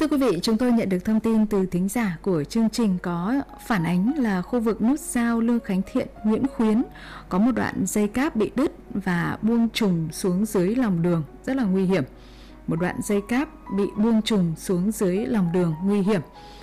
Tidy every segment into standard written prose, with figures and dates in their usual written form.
Thưa quý vị, chúng tôi nhận được thông tin từ thính giả của chương trình có phản ánh là khu vực nút giao Lương Khánh Thiện, Nguyễn Khuyến có một đoạn dây cáp bị đứt và buông trùng xuống dưới lòng đường, rất là nguy hiểm. Một đoạn dây cáp bị buông trùng xuống dưới lòng đường nguy hiểm,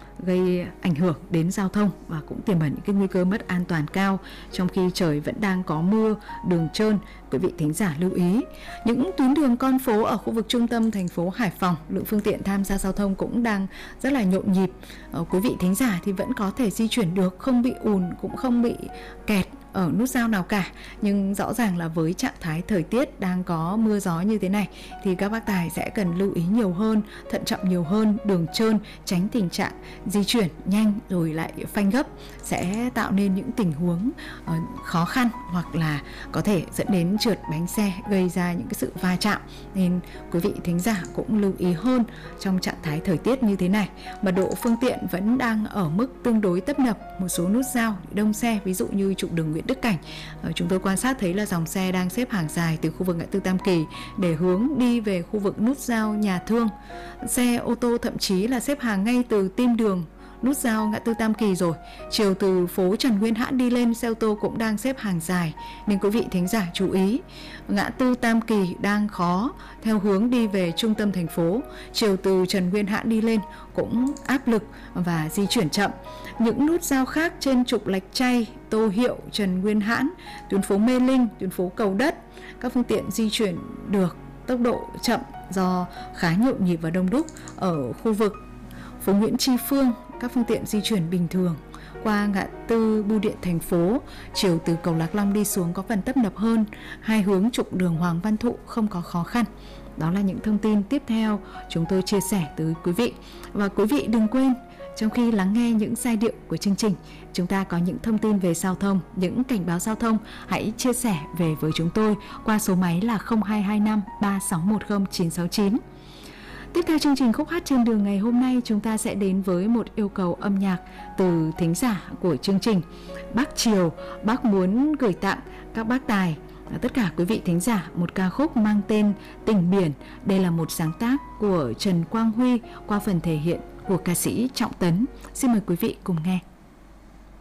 gây ảnh hưởng đến giao thông và cũng tiềm ẩn những cái nguy cơ mất an toàn cao trong khi trời vẫn đang có mưa, đường trơn. Quý vị thính giả lưu ý, những tuyến đường con phố ở khu vực trung tâm thành phố Hải Phòng, lượng phương tiện tham gia giao thông cũng đang rất là nhộn nhịp. Quý vị thính giả thì vẫn có thể di chuyển được, không bị ùn, cũng không bị kẹt ở nút giao nào cả. Nhưng rõ ràng là với trạng thái thời tiết đang có mưa gió như thế này thì các bác tài sẽ cần lưu ý nhiều hơn, thận trọng nhiều hơn, đường trơn, tránh tình trạng di chuyển nhanh rồi lại phanh gấp sẽ tạo nên những tình huống khó khăn hoặc là có thể dẫn đến trượt bánh xe, gây ra những cái sự va chạm. Nên quý vị thính giả cũng lưu ý hơn trong trạng thái thời tiết như thế này. Mật độ phương tiện vẫn đang ở mức tương đối tấp nập, một số nút giao đông xe, ví dụ như trục đường Nguyễn Đức Cảnh. Chúng tôi quan sát thấy là dòng xe đang xếp hàng dài từ khu vực ngã tư Tam Kỳ để hướng đi về khu vực nút giao Nhà Thương. Xe ô tô thậm chí là xếp hàng ngay từ tim đường nút giao ngã tư Tam Kỳ rồi. Chiều từ phố Trần Nguyên Hãn đi lên, xe ô tô cũng đang xếp hàng dài. Nên quý vị thính giả chú ý, ngã tư Tam Kỳ đang khó theo hướng đi về trung tâm thành phố. Chiều từ Trần Nguyên Hãn đi lên cũng áp lực và di chuyển chậm. Những nút giao khác trên trục Lạch Tray, Tô Hiệu, Trần Nguyên Hãn, tuyến phố Mê Linh, tuyến phố Cầu Đất, các phương tiện di chuyển được tốc độ chậm do khá nhộn nhịp và đông đúc. Ở khu vực phố Nguyễn Tri Phương, các phương tiện di chuyển bình thường. Qua ngã tư Bưu điện thành phố, chiều từ cầu Lạc Long đi xuống có phần tấp nập hơn. Hai hướng trục đường Hoàng Văn Thụ không có khó khăn. Đó là những thông tin tiếp theo chúng tôi chia sẻ tới quý vị. Và quý vị đừng quên, trong khi lắng nghe những giai điệu của chương trình, chúng ta có những thông tin về giao thông, những cảnh báo giao thông, hãy chia sẻ về với chúng tôi qua số máy là 0225 3610 969. Tiếp theo chương trình Khúc hát trên đường ngày hôm nay, chúng ta sẽ đến với một yêu cầu âm nhạc từ thính giả của chương trình. Bác Triều, bác muốn gửi tặng các bác tài, tất cả quý vị thính giả một ca khúc mang tên Tình Biển. Đây là một sáng tác của Trần Quang Huy qua phần thể hiện của ca sĩ Trọng Tấn. Xin mời quý vị cùng nghe.